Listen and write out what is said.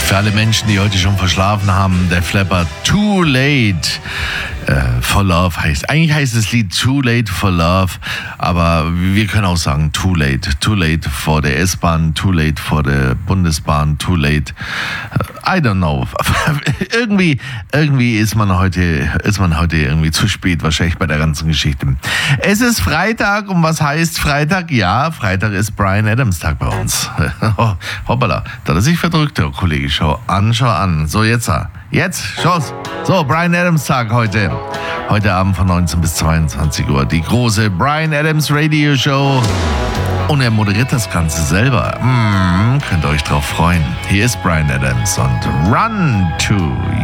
Für alle Menschen, die heute schon verschlafen haben, der Flapper Too Late for Love eigentlich heißt das Lied Too Late for Love, aber wir können auch sagen Too Late. Too late vor der S-Bahn, too late vor der Bundesbahn, too late. I don't know. irgendwie ist man heute irgendwie zu spät, wahrscheinlich bei der ganzen Geschichte. Es ist Freitag und was heißt Freitag? Ja, Freitag ist Bryan Adams Tag bei uns. Hoppala, da hat er sich verdrückt, der Kollege. Schau an. So, jetzt, schau's. So, Bryan Adams Tag heute. Heute Abend von 19 bis 22 Uhr. Die große Bryan Adams Radio Show. Und er moderiert das Ganze selber. Könnt ihr euch drauf freuen. Hier ist Bryan Adams und Run to